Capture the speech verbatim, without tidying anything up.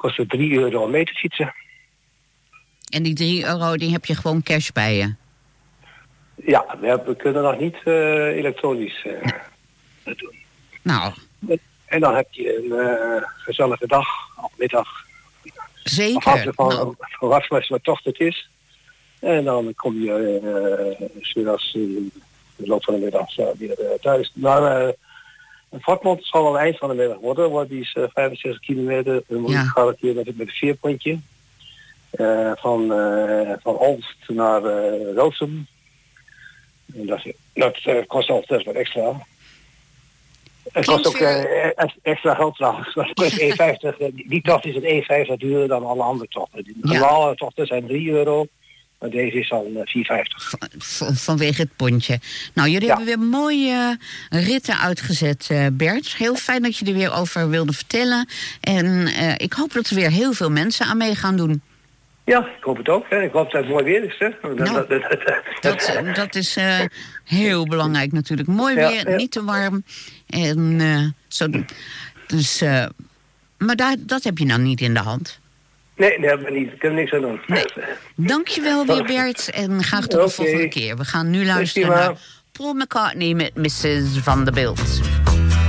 kost het drie euro om mee te fietsen. En die drie euro, die heb je gewoon cash bij je? Ja, we, hebben, we kunnen nog niet uh, elektronisch uh, doen. Nou. En dan heb je een uh, gezellige dag, of middag. Zeker. Afhankelijk van, nou. van wat voor tocht het is. En dan kom je uh, zoals in de loop van de middag uh, weer uh, thuis. Maar uh, Varkmond zal aan het eind van de middag worden, want die is uh, vijfenzestig kilometer. Dan moet ja. ik gaan een keer met, met een veerpontje. Uh, van, uh, van Olst naar uh, Roosum. En dat, dat uh, kost altijd wat extra. Het kost ook uh, extra geld trouwens. één vijftig, die tocht is het één vijftig duurder dan alle andere tochten. De ja. normale tochten zijn drie euro. Maar deze is al uh, vier vijftig. Van, van, vanwege het pontje. Nou, jullie ja. hebben weer mooie ritten uitgezet, uh, Bert. Heel fijn dat je er weer over wilde vertellen. En uh, ik hoop dat er weer heel veel mensen aan mee gaan doen. Ja, ik hoop het ook. Hè. Ik hoop dat het mooi weer is. Hè. Nou, dat, dat, dat is uh, heel belangrijk natuurlijk. Mooi weer, ja, ja. niet te warm. En, uh, zo, dus, uh, maar daar, dat heb je nou niet in de hand. Nee, dat hebben we niet. Ik kan er niks aan doen. Nee. Dankjewel weer, Bert. En graag tot de okay. volgende keer. We gaan nu luisteren naar Paul McCartney met missus Vanderbilt.